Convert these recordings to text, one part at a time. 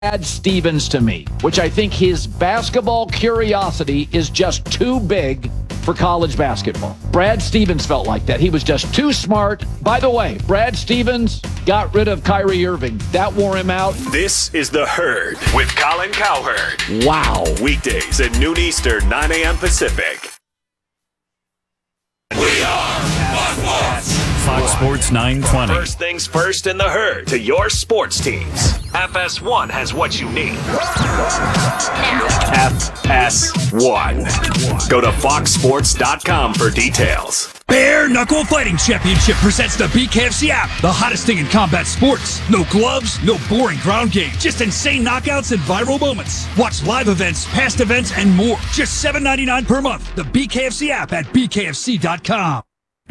Brad Stevens to me, which I think his basketball curiosity is just too big for college basketball. Brad Stevens felt like that. He was just too smart. By the way, Brad Stevens got rid of Kyrie Irving. That wore him out. This is The Herd with Colin Cowherd. Wow. Weekdays at noon Eastern, 9 a.m. Pacific. We are Fox Sports 920. First things first in The Herd to your sports teams. FS1 has what you need. FS1. Go to foxsports.com for details. Bare Knuckle Fighting Championship presents the BKFC app, the hottest thing in combat sports. No gloves, no boring ground game, just insane knockouts and viral moments. Watch live events, past events, and more. Just $7.99 per month. The BKFC app at bkfc.com.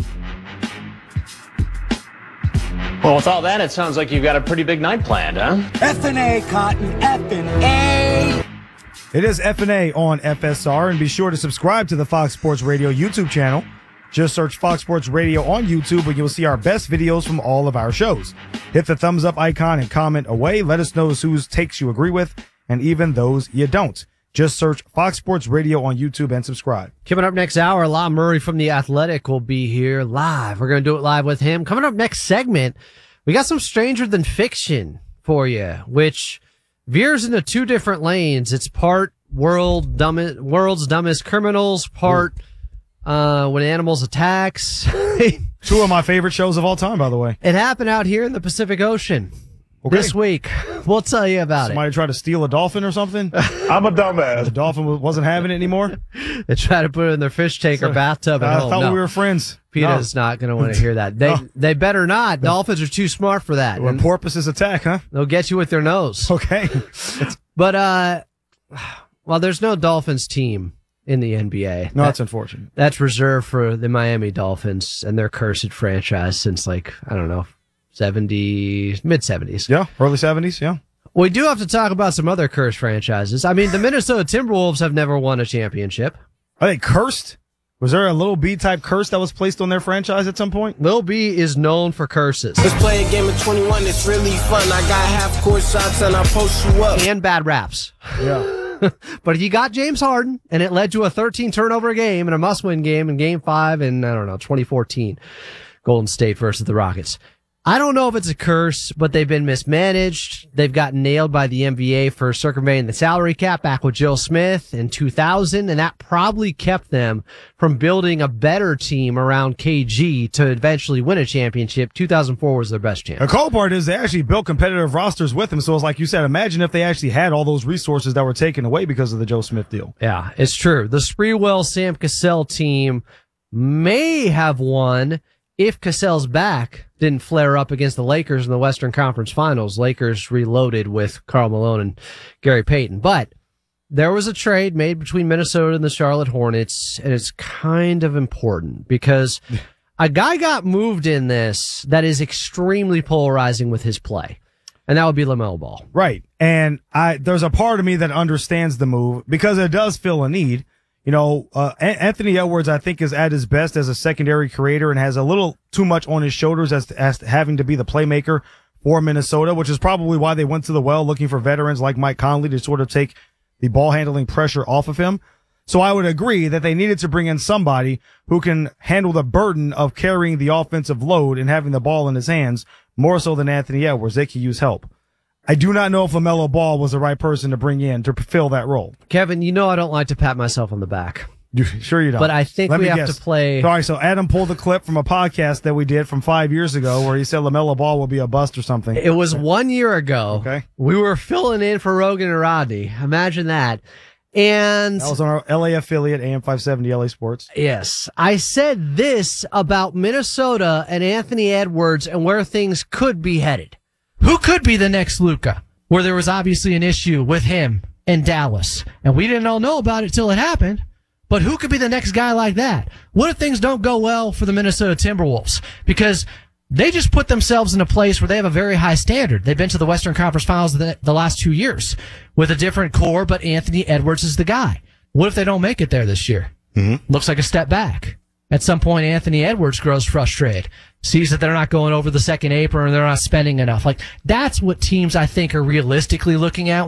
Well, with all that, it sounds like you've got a pretty big night planned, huh? F&A, Cotton, F&A. It is F&A on FSR, and be sure to subscribe to the Fox Sports Radio YouTube channel. Just search Fox Sports Radio on YouTube and you'll see our best videos from all of our shows. Hit the thumbs up icon and comment away. Let us know whose takes you agree with and even those you don't. Just search Fox Sports Radio on YouTube and subscribe. Coming up next hour, Lon Murray from The Athletic will be here live. We're going to do it live with him. Coming up next segment, we got some Stranger Than Fiction for you, which veers into two different lanes. It's part world's dumbest criminals, part when animals attacks. Two of my favorite shows of all time, by the way. It happened out here in the Pacific Ocean. Okay. This week. We'll tell you about Somebody tried to steal a dolphin or something? I'm a dumbass. The dolphin wasn't having it anymore? They tried to put it in their fish tank or bathtub at home. I thought we were friends. PETA's not going to want to hear that. They better not. Dolphins are too smart for that. When porpoises attack, huh? They'll get you with their nose. Okay. But, well, there's no Dolphins team in the NBA. No, that's unfortunate. That's reserved for the Miami Dolphins and their cursed franchise since, like, I don't know, mid-70s. Yeah, early 70s, yeah. We do have to talk about some other cursed franchises. I mean, the Minnesota Timberwolves have never won a championship. Are they cursed? Was there a Lil B type curse that was placed on their franchise at some point? Lil B is known for curses. Let's play a game of 21. It's really fun. I got half-court shots and I'll post you up. And bad raps. Yeah. But he got James Harden, and it led to a 13-turnover game and a must-win game in Game 5 in, 2014. Golden State versus the Rockets. I don't know if it's a curse, but they've been mismanaged. They've gotten nailed by the NBA for circumventing the salary cap back with Joe Smith in 2000, and that probably kept them from building a better team around KG to eventually win a championship. 2004 was their best chance. The cool part is they actually built competitive rosters with him, so it's like you said, imagine if they actually had all those resources that were taken away because of the Joe Smith deal. Yeah, it's true. The Sprewell Sam Cassell team may have won if Cassell's back didn't flare up against the Lakers in the Western Conference Finals. Lakers reloaded with Karl Malone and Gary Payton. But there was a trade made between Minnesota and the Charlotte Hornets, and it's kind of important because a guy got moved in this that is extremely polarizing with his play, and that would be LaMelo Ball. Right. And there's a part of me that understands the move because it does fill a need. You know, Anthony Edwards, I think, is at his best as a secondary creator and has a little too much on his shoulders as having to be the playmaker for Minnesota, which is probably why they went to the well looking for veterans like Mike Conley to sort of take the ball handling pressure off of him. So I would agree that they needed to bring in somebody who can handle the burden of carrying the offensive load and having the ball in his hands more so than Anthony Edwards. They could use help. I do not know if LaMelo Ball was the right person to bring in to fill that role. Kevin, you know I don't like to pat myself on the back. Sure you don't. But I think we have to play. All right, so Adam pulled a clip from a podcast that we did from 5 years ago where he said LaMelo Ball will be a bust or something. It was 1 year ago. Okay. We were filling in for Rogan and Rodney. Imagine that. And that was on our LA affiliate, AM 570 LA Sports. Yes. I said this about Minnesota and Anthony Edwards and where things could be headed. Who could be the next Luka? Where there was obviously an issue with him in Dallas. And we didn't all know about it till it happened. But who could be the next guy like that? What if things don't go well for the Minnesota Timberwolves? Because they just put themselves in a place where they have a very high standard. They've been to the Western Conference Finals the last 2 years with a different core, but Anthony Edwards is the guy. What if they don't make it there this year? Mm-hmm. Looks like a step back. At some point, Anthony Edwards grows frustrated, sees that they're not going over the second apron and they're not spending enough. Like, that's what teams, I think, are realistically looking at